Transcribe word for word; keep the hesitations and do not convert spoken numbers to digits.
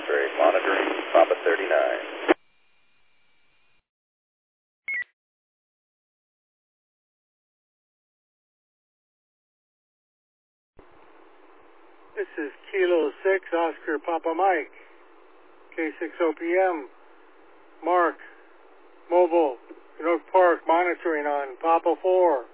Military monitoring Papa thirty-nine. This is Kilo six, Oscar Papa Mike, K six O P M, Mark, Mobile, Oak Park, monitoring on Papa four.